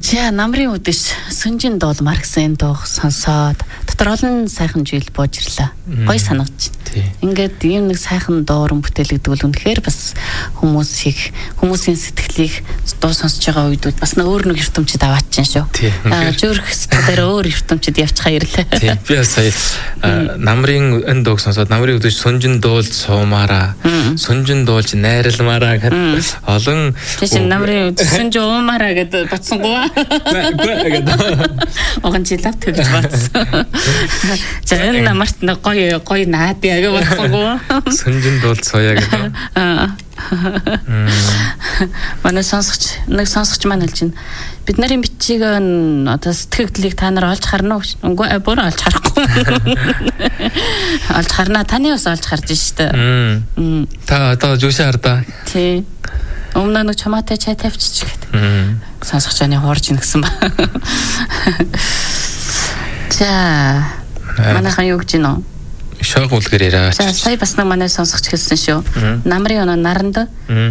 За намрын үдэш сүнжин дуул Марксын дуу сонсоод дотор олон сайхан зүйл бууж ирлээ. Гоё санагдаж байна. Ингээд ийм нэг сайхан дууран бүтээлэгдвэл үнэхээр бас хүмүүсийн сэтгэлийг дуу сонсож байгаа үед бас өөр нэг ертөнцид аваад чинь шүү. Зүрх сэтгэлээр өөр ертөнцид явчихаа ирлээ. Би сая намрын энэ дууг сонсоод намрын үдэш сүнжин дуул суумаараа сүнжин дуулж найралмаараа гэдэг олон намрын үдэш сүнжин уумаараа гэдэг батсангуу. Огон жилав тэгж батсан. За энэ намарт гоё наад яг батсангуу. Сүнжин дуул соёо гэдэг. Манай сонсогч маань хэлж байна. Бид нарын бичиг одоо сэтгэгдлийг та нар олж харна уу? Үгүй бүр олж харахгүй. Олж харна. Таны бас олж харж штэ. Та одоо жуушаа хардаа. Тий. Өмнө нэг чамаатай чай тавьчих гэдэг. Сонсогч аны хуурж ингэсэн ба. За. Манайхан юу гэж байна? Шоогуулгаар яриа. За сая бас нэг манай сонсогч хэлсэн шүү. Намрын оноо наранд